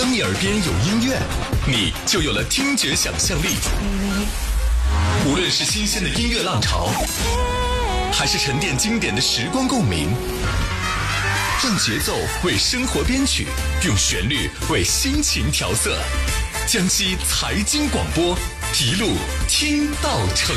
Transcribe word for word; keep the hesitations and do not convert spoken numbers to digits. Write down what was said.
当你耳边有音乐，你就有了听觉想象力。无论是新鲜的音乐浪潮，还是沉淀经典的时光共鸣，让节奏为生活编曲，用旋律为心情调色。江西财经广播，一路听到成